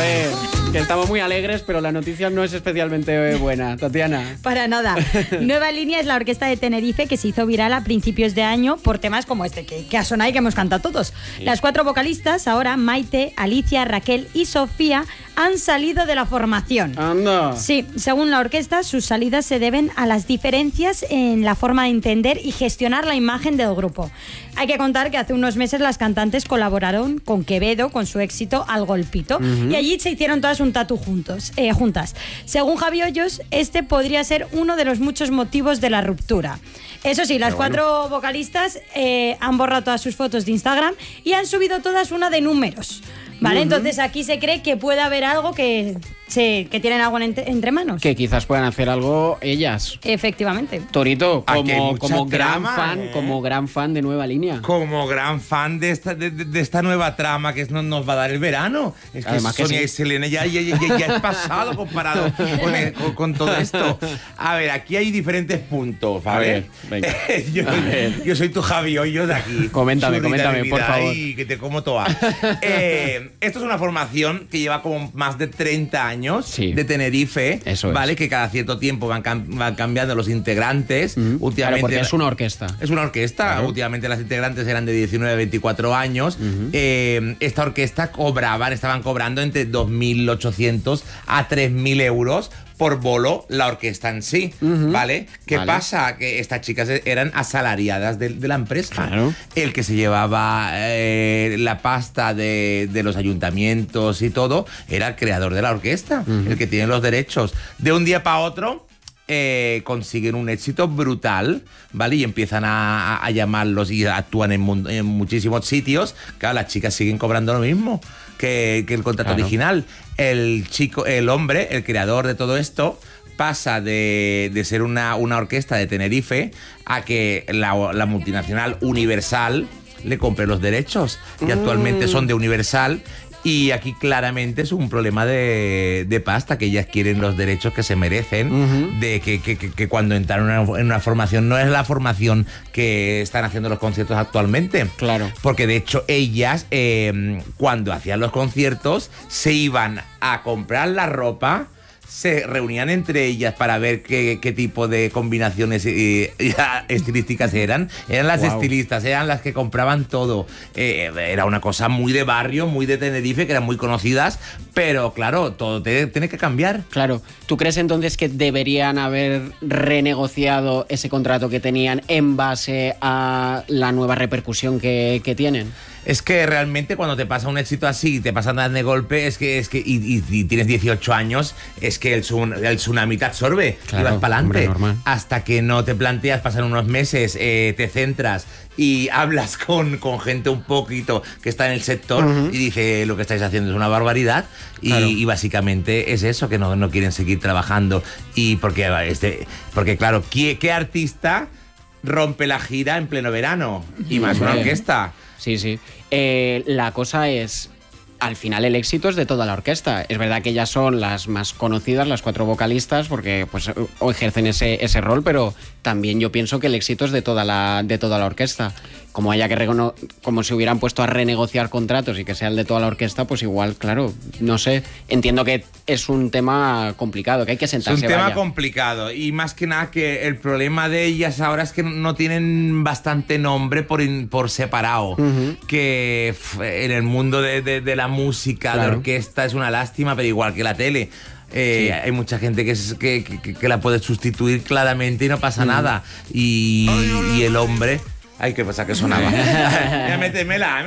ver, que estamos muy alegres, pero la noticia no es especialmente buena. Tatiana. Para nada. Nueva Línea es la orquesta de Tenerife que se hizo viral a principios de año por temas como este, que ha sonado y que hemos cantado todos. Sí. Las 4 vocalistas, ahora Maite, Alicia, Raquel y Sofía, han salido de la formación. ¡Anda! Sí, según la orquesta, sus salidas se deben a las diferencias en la forma de entender y gestionar la imagen del grupo. Hay que contar que hace unos meses las cantantes colaboraron con Quevedo con su éxito Al Golpito, y allí se hicieron todas un tatú juntas. Según Javi Hoyos, este podría ser uno de los muchos motivos de la ruptura. Eso sí, las 4 vocalistas han borrado todas sus fotos de Instagram y han subido todas una de números. ¿Vale? Entonces aquí se cree que puede haber algo que tienen algo entre manos. Que quizás puedan hacer algo ellas. Efectivamente. Torito, como gran fan de Nueva Línea. Como gran fan de esta nueva trama que nos va a dar el verano. Es que además Sonia y Selena ya es pasado comparado con todo esto. A ver, aquí hay diferentes puntos, ¿vale? Venga. Yo soy tu Javi Hoyos de aquí. Coméntame, por favor. Y que te como toda. Esto es una formación que lleva como más de 30 años de Tenerife, ¿vale? Que cada cierto tiempo van cambiando los integrantes. Últimamente, claro, porque es una orquesta. Es una orquesta. Claro. Últimamente las integrantes eran de 19 a 24 años. Esta orquesta estaban cobrando entre 2.800 a 3.000 euros por bolo la orquesta en sí, ¿vale? ¿Qué pasa? Que estas chicas eran asalariadas de la empresa. Claro. El que se llevaba la pasta de los ayuntamientos y todo era el creador de la orquesta, el que tiene los derechos. De un día para otro consiguen un éxito brutal, ¿vale? Y empiezan a llamarlos y actúan en muchísimos sitios. Claro, las chicas siguen cobrando lo mismo que el contrato original. El hombre, el creador de todo esto, pasa de ser una orquesta de Tenerife a que la multinacional Universal le compre los derechos, que actualmente son de Universal. Y aquí claramente es un problema de pasta, que ellas quieren los derechos que se merecen, de que cuando entraron en una formación no es la formación que están haciendo los conciertos actualmente. Claro. Porque de hecho ellas, cuando hacían los conciertos, se iban a comprar la ropa, se reunían entre ellas para ver qué tipo de combinaciones estilísticas eran. Eran las estilistas, eran las que compraban todo. Era una cosa muy de barrio, muy de Tenerife, que eran muy conocidas, pero claro, todo tiene que cambiar. Claro. ¿Tú crees entonces que deberían haber renegociado ese contrato que tenían en base a la nueva repercusión que tienen? Es que realmente cuando te pasa un éxito así, te pasan de golpe, y tienes 18 años, es que el tsunami te absorbe, y vas para adelante. Hasta que no te planteas, pasan unos meses, te centras y hablas con gente un poquito que está en el sector y dice, lo que estáis haciendo es una barbaridad, y básicamente es eso, que no quieren seguir trabajando. Y porque claro, ¿qué artista rompe la gira en pleno verano? Y más una orquesta. Sí. La cosa es, al final el éxito es de toda la orquesta. Es verdad que ellas son las más conocidas, las 4 vocalistas, porque pues ejercen ese rol, pero también yo pienso que el éxito es de toda la orquesta. Como haya como si hubieran puesto a renegociar contratos y que sea el de toda la orquesta, pues igual, claro, no sé. Entiendo que es un tema complicado, que hay que sentarse. Es un tema complicado, y más que nada que el problema de ellas ahora es que no tienen bastante nombre por separado. Que en el mundo de la música, de orquesta, es una lástima, pero igual que la tele. Hay mucha gente que la puede sustituir claramente y no pasa nada. Y el hombre... Ay, ¿qué pasa? Que sonaba. métemela.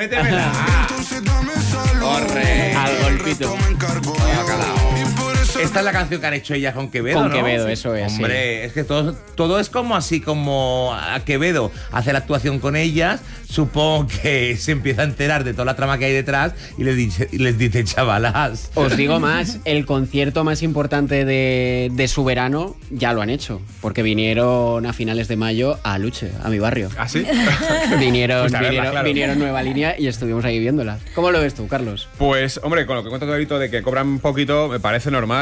Corre. Al golpito. Esta es la canción que han hecho ellas con Quevedo, Con ¿no? Quevedo, eso es. Hombre, es que todo es como así, como a Quevedo hace la actuación con ellas. Supongo que se empieza a enterar de toda la trama que hay detrás y les dice, chavalas. Os digo más, el concierto más importante de su verano ya lo han hecho, porque vinieron a finales de mayo a Luche, a mi barrio. ¿Ah, sí? Vinieron Nueva Línea y estuvimos ahí viéndola. ¿Cómo lo ves tú, Carlos? Pues, hombre, con lo que cuenta Torito de que cobran poquito, me parece normal.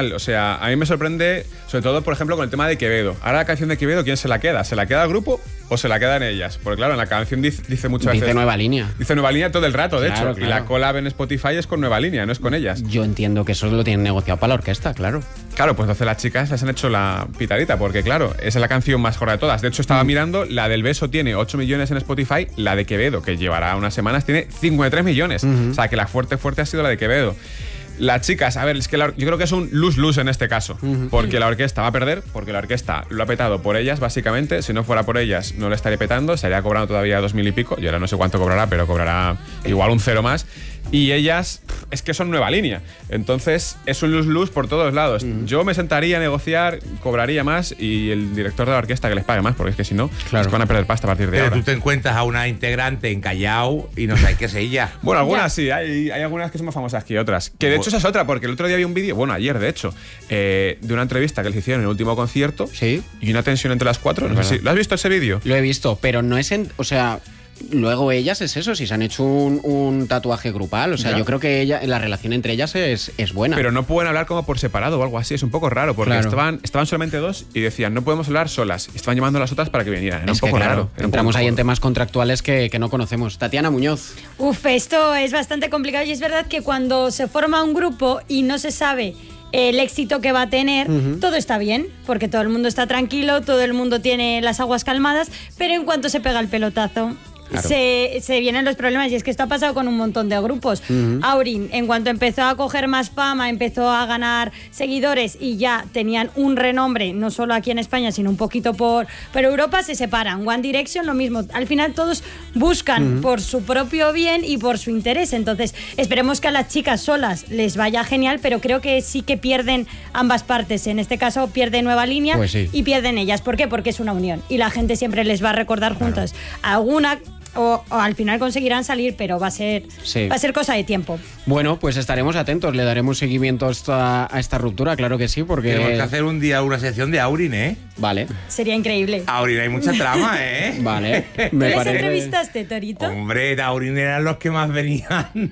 mal. O sea, a mí me sorprende, sobre todo, por ejemplo, con el tema de Quevedo. Ahora la canción de Quevedo, ¿quién se la queda? ¿Se la queda el grupo o se la quedan ellas? Porque claro, en la canción dice muchas veces... Dice Nueva Línea. Dice Nueva Línea todo el rato, de Claro, hecho. claro. Y la collab en Spotify es con Nueva Línea, no es con ellas. Yo entiendo que eso lo tienen negociado para la orquesta, claro. Claro, pues entonces las chicas les han hecho la pitadita, porque claro, esa es la canción más gorda de todas. De hecho, estaba mirando, la del Beso tiene 8 millones en Spotify, la de Quevedo, que llevará unas semanas, tiene 53 millones. O sea, que la fuerte ha sido la de Quevedo. Las chicas, a ver, es que yo creo que es un lose-lose en este caso, porque la orquesta va a perder, porque la orquesta lo ha petado por ellas, básicamente. Si no fuera por ellas, no le estaría petando, estaría cobrando todavía 2.000 y pico. Yo ahora no sé cuánto cobrará, pero cobrará igual un cero más. Y ellas, es que son Nueva Línea. Entonces, es un lose-lose por todos lados. Yo me sentaría a negociar, cobraría más y el director de la orquesta que les pague más, porque es que si no, Claro. es que van a perder pasta a partir de Pero ahora. tú te encuentras a una integrante en Callao y no sabes qué es ella. Bueno, algunas sí, hay algunas que son más famosas que otras. Que de hecho esa es otra, porque el otro día vi un vídeo, bueno, ayer de hecho, de una entrevista que les hicieron en el último concierto. Sí. Y una tensión entre las cuatro. No sé si, ¿lo has visto ese vídeo? Lo he visto, pero no es o sea, luego ellas es eso, si se han hecho un tatuaje grupal. O sea, Ya. yo creo que la relación entre ellas es buena. Pero no pueden hablar como por separado o algo así, es un poco raro, porque Claro. estaban solamente dos y decían, no podemos hablar solas. Y estaban llamando a las otras para que vinieran. Era es un que, poco claro, raro. Era un entramos poco ahí en incómodo. temas contractuales que no conocemos. Tatiana Muñoz. Uf, esto es bastante complicado y es verdad que cuando se forma un grupo y no se sabe el éxito que va a tener, todo está bien, porque todo el mundo está tranquilo, todo el mundo tiene las aguas calmadas, pero en cuanto se pega el pelotazo, Claro. se vienen los problemas. Y es que esto ha pasado con un montón de grupos. Aurin, en cuanto empezó a coger más fama, empezó a ganar seguidores y ya tenían un renombre, no solo aquí en España, sino un poquito por Europa, se separan. One Direction, lo mismo. Al final todos buscan por su propio bien y por su interés. Entonces, esperemos que a las chicas solas les vaya genial, pero creo que sí que pierden ambas partes. En este caso, pierde Nueva Línea Pues sí. y pierden ellas. ¿Por qué? Porque es una unión y la gente siempre les va a recordar juntas. Alguna o al final conseguirán salir, pero va a ser cosa de tiempo. Bueno, pues estaremos atentos, le daremos seguimiento a esta ruptura, claro que sí, porque... Tenemos que hacer un día una sección de Aurin, ¿eh? Vale, Sería increíble. Aurin, hay mucha trama, ¿eh? vale. Me ¿Les parece... entrevistaste, Torito? Hombre, Aurin eran los que más venían.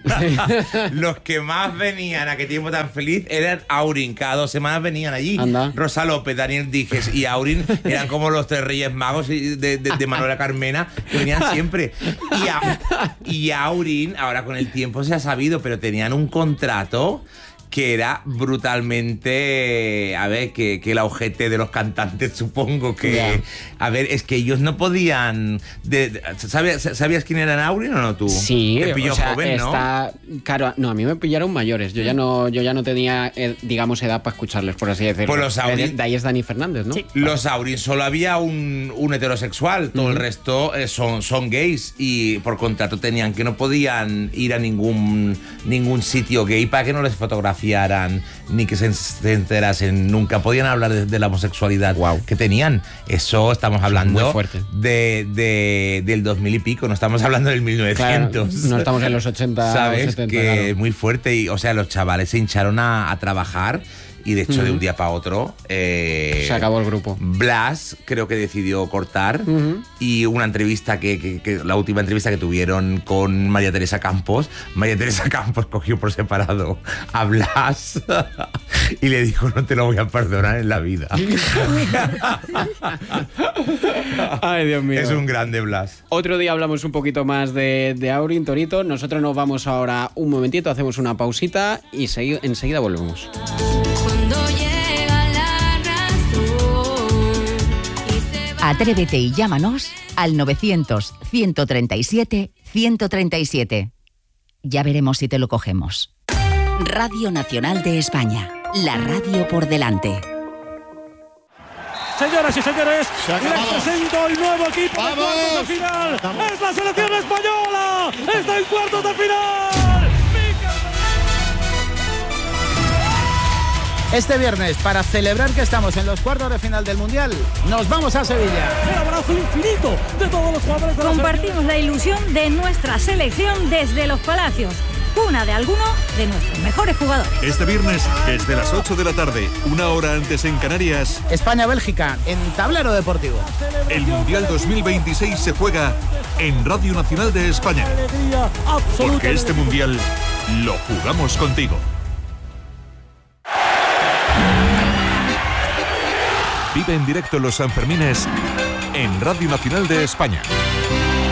Los que más venían a qué tiempo tan feliz eran Aurin. Cada 2 semanas venían allí. Anda. Rosa López, Daniel Dijes y Aurin eran como los 3 Reyes Magos de Manuela Carmena, que venían siempre. Y Aurin, ahora con el tiempo se ha sabido, pero tenían un contrato que era brutalmente, a ver, que el ojete de los cantantes, supongo que... Ya. A ver, es que ellos no podían... ¿Sabías quién eran Aurin o no tú? Sí, Te pilló o sea, joven, ¿no? Claro, no, a mí me pillaron mayores. Yo ya no tenía, digamos, edad para escucharles, por así decirlo. Pues los Aurin- De ahí es Dani Fernández, ¿no? Sí. Los Aurin solo había un heterosexual, todo el resto son gays y por contrato tenían que no podían ir a ningún sitio gay para que no les fotografiaran ni que se enterasen nunca. Podían hablar de la homosexualidad que tenían. Eso estamos hablando muy fuerte. del 2000 y pico, no estamos hablando del 1900. Claro, no estamos en los 80 ¿Sabes? o 70, que claro. es muy fuerte y, o sea, los chavales se hincharon a trabajar y de hecho de un día para otro Se acabó el grupo. Blas creo que decidió cortar y una entrevista que la última entrevista que tuvieron con María Teresa Campos cogió por separado a Blas y le dijo, no te lo voy a perdonar en la vida. Ay, Dios mío. Es un grande Blas. Otro día hablamos un poquito más de Aurin, Torito. Nosotros nos vamos ahora un momentito, hacemos una pausita y enseguida volvemos. Cuando llega la razón y se va. Atrévete y llámanos al 900-137-137. Ya veremos si te lo cogemos. Radio Nacional de España. La radio por delante. Señoras y señores, les presento el nuevo equipo de cuartos de final. ¡Es la selección española! ¡Está en cuartos de final! Este viernes, para celebrar que estamos en los cuartos de final del Mundial, nos vamos a Sevilla. El abrazo infinito de todos los jugadores de la Compartimos la ilusión de nuestra selección desde los Palacios, cuna de alguno de nuestros mejores jugadores. Este viernes, desde las 8 de la tarde, 1 hora antes en Canarias, España-Bélgica, en Tablero Deportivo. el Mundial 2026 se juega en Radio Nacional de España. alegría absoluta. Porque este Mundial lo jugamos contigo. Vive en directo los Sanfermines en Radio Nacional de España.